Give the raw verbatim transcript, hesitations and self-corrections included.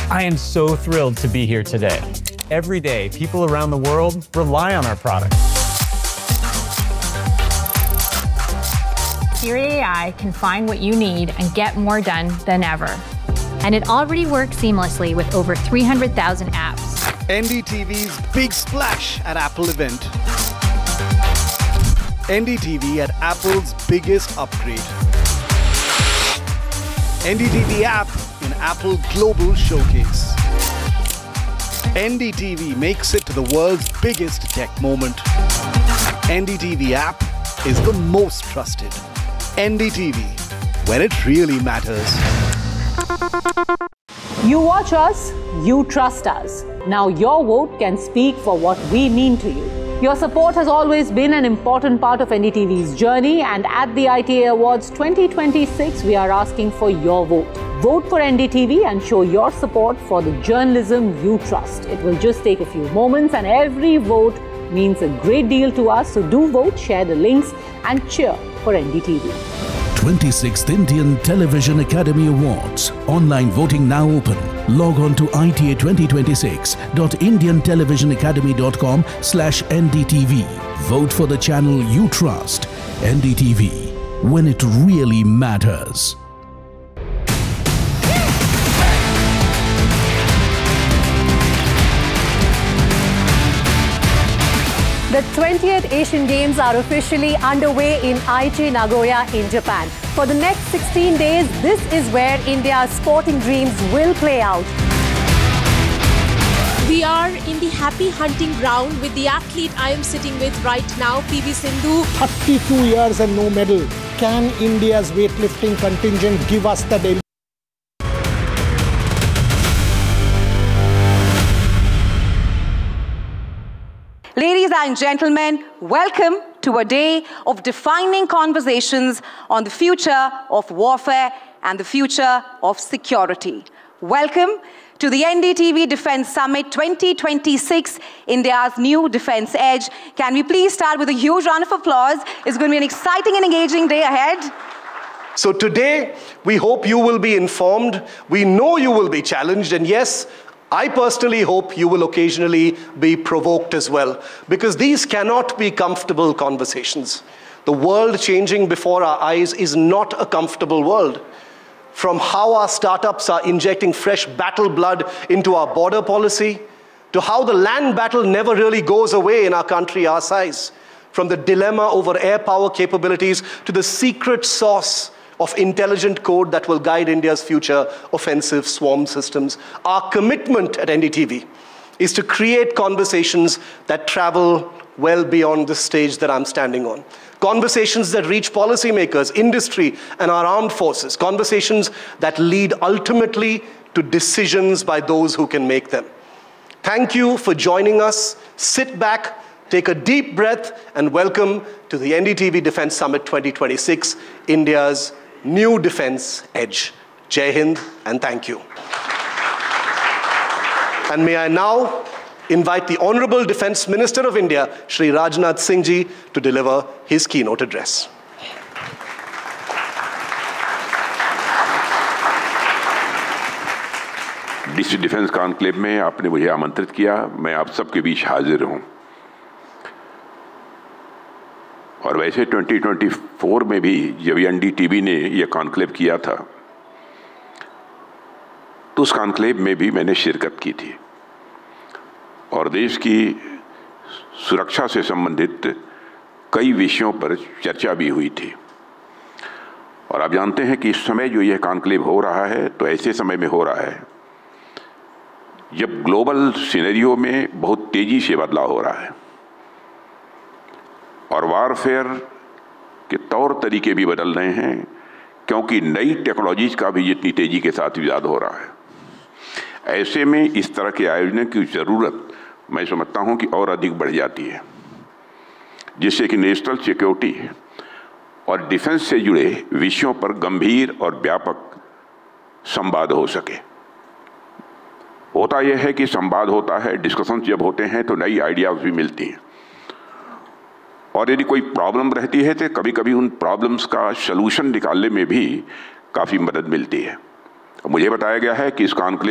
I am so thrilled to be here today. Every day, people around the world rely on our products. Siri A I can find what you need and get more done than ever. And it already works seamlessly with over three hundred thousand apps. N D T V's big splash at Apple event. N D T V at Apple's biggest upgrade. N D T V app in Apple Global Showcase. N D T V makes it to the world's biggest tech moment. N D T V app is the most trusted. N D T V, when it really matters. You watch us, you trust us. Now your vote can speak for what we mean to you. Your support has always been an important part of N D T V's journey, and at the I T A Awards twenty twenty-six, we are asking for your vote. Vote for N D T V and show your support for the journalism you trust. It will just take a few moments, and every vote means a great deal to us. So do vote, share the links, and cheer for N D T V. twenty-sixth Indian Television Academy Awards. Online voting now open. Log on to I T A twenty twenty-six dot indian television academy dot com slash N D T V. Vote for the channel you trust. N D T V, when it really matters. The twentieth Asian Games are officially underway in Aichi, Nagoya in Japan. For the next sixteen days, this is where India's sporting dreams will play out. We are in the happy hunting ground with the athlete I am sitting with right now, P V Sindhu. thirty-two years and no medal. Can India's weightlifting contingent give us the debut? Ladies and gentlemen, welcome to a day of defining conversations on the future of warfare and the future of security. Welcome to the N D T V Defence Summit twenty twenty-six, India's new defence edge. Can we please start with a huge round of applause? It's going to be an exciting and engaging day ahead. So today, we hope you will be informed. We know you will be challenged, and yes, I personally hope you will occasionally be provoked as well, because these cannot be comfortable conversations. The world changing before our eyes is not a comfortable world. From how our startups are injecting fresh battle blood into our border policy, to how the land battle never really goes away in our country our size, from the dilemma over air power capabilities to the secret sauce of intelligent code that will guide India's future offensive swarm systems. Our commitment at N D T V is to create conversations that travel well beyond the stage that I'm standing on. Conversations that reach policymakers, industry, and our armed forces. Conversations that lead ultimately to decisions by those who can make them. Thank you for joining us. Sit back, take a deep breath, and welcome to the N D T V Defence Summit twenty twenty-six, India's new defence edge. Jai Hind, and thank you. And may I now invite the Honourable Defence Minister of India, Shri Rajnath Singh Ji, to deliver his keynote address. District defence conclave में आपने मुझे आमंत्रित किया, मैं आप सबके बीच हाजिर हूं। और वैसे ट्वेंटी ट्वेंटी फोर में भी जब एन डी टी वी ने यह कॉन्क्लेव किया था, तो उस कॉन्क्लेव में भी मैंने शिरकत की थी और देश की सुरक्षा से संबंधित कई विषयों पर चर्चा भी हुई थी। और आप जानते हैं कि इस समय जो यह कॉन्क्लेव हो रहा है, तो ऐसे समय में हो रहा है जब ग्लोबल सिनेरियो में बहुत तेजी से बदलाव हो रहा है और वारफेयर के तौर तरीके भी बदल रहे हैं, क्योंकि नई टेक्नोलॉजीज का भी जितनी तेजी के साथ इजाद हो रहा है। ऐसे में इस तरह के आयोजन की ज़रूरत मैं समझता हूं कि और अधिक बढ़ जाती है, जिससे कि नेशनल सिक्योरिटी और डिफेंस से जुड़े विषयों पर गंभीर और व्यापक संवाद हो सके। होता यह है कि संवाद होता है, डिस्कशन जब होते हैं तो नई आइडियाज़ भी मिलती हैं, और यदि कोई प्रॉब्लम रहती है तो कभी कभी उन प्रॉब्लम्स का सलूशन निकालने में भी काफ़ी मदद मिलती है। मुझे बताया गया है कि इस कॉन्क्लेव